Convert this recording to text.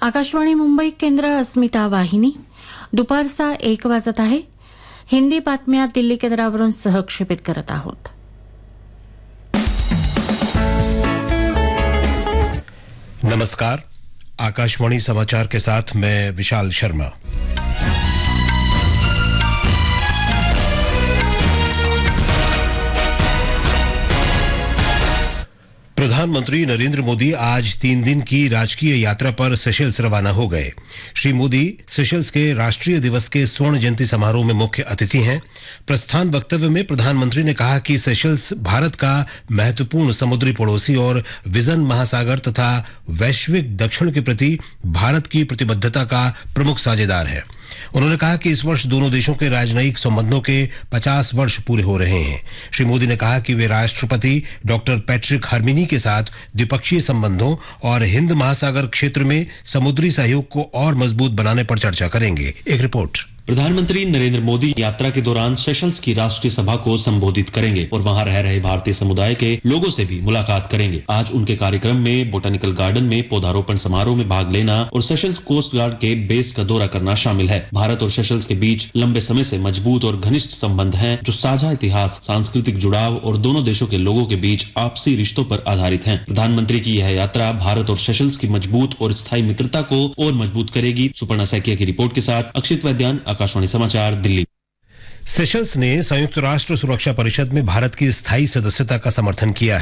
आकाशवाणी मुंबई केंद्र अस्मिता वाहिनी दुपारचा 1 वाजत आहे. हिंदी बातम्या दिल्ली केंद्रावरून सहक्षेपित करत आहोत. नमस्कार, आकाशवाणी समाचार के साथ मैं विशाल शर्मा. प्रधानमंत्री नरेंद्र मोदी आज 3 दिन की राजकीय यात्रा पर सेशल्स रवाना हो गए. श्री मोदी सेशल्स के राष्ट्रीय दिवस के स्वर्ण जयंती समारोह में मुख्य अतिथि हैं. प्रस्थान वक्तव्य में प्रधानमंत्री ने कहा कि सेशल्स भारत का महत्वपूर्ण समुद्री पड़ोसी और विजन महासागर तथा वैश्विक दक्षिण के प्रति भारत की प्रतिबद्धता का प्रमुख साझेदार है. उन्होंने कहा कि इस वर्ष दोनों देशों के राजनयिक संबंधों के 50 वर्ष पूरे हो रहे हैं. श्री मोदी ने कहा कि वे राष्ट्रपति डॉक्टर पैट्रिक हर्मिनी के साथ द्विपक्षीय संबंधों और हिंद महासागर क्षेत्र में समुद्री सहयोग को और मजबूत बनाने पर चर्चा करेंगे. एक रिपोर्ट. प्रधानमंत्री नरेंद्र मोदी यात्रा के दौरान सेशल्स की राष्ट्रीय सभा को संबोधित करेंगे और वहां रह रहे भारतीय समुदाय के लोगों से भी मुलाकात करेंगे. आज उनके कार्यक्रम में बोटेनिकल गार्डन में पौधारोपण समारोह में भाग लेना और सेशल्स कोस्ट गार्ड के बेस का दौरा करना शामिल है. भारत और सेशल्स के बीच लंबे समय से मजबूत और घनिष्ठ संबंध हैं, जो साझा इतिहास, सांस्कृतिक जुड़ाव और दोनों देशों के लोगों के बीच आपसी रिश्तों पर आधारित है. प्रधानमंत्री की यह यात्रा भारत और सेशल्स की मजबूत और स्थायी मित्रता को और मजबूत करेगी. सुपर्णा सैकिया की रिपोर्ट के साथ अक्षित वैद्यान, आकाशवाणी समाचार, दिल्ली. सेशल्स ने संयुक्त राष्ट्र सुरक्षा परिषद में भारत की स्थायी सदस्यता का समर्थन किया है.